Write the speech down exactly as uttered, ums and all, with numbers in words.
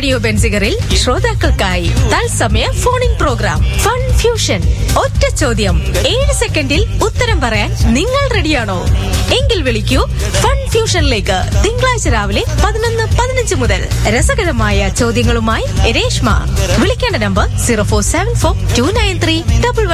Radio ബെൻസിഗറിൽ ശ്രോതാക്കൾക്കായി തത്സമയ phoning programme fun fusion. ഒറ്റ ചോദ്യം, ഏഴ് സെക്കൻഡിൽ ഉത്തരം പറയാൻ നിങ്ങൾ റെഡിയാണോ? എങ്കിൽ വിളിക്കൂ ഫൺ ഫ്യൂഷനിലേക്ക് തിങ്കളാഴ്ച രാവിലെ പതിനൊന്ന് പതിനഞ്ച് മുതൽ. രസകരമായ ചോദ്യങ്ങളുമായി രേഷ്മ. വിളിക്കേണ്ട number zero four seven four to nine three double one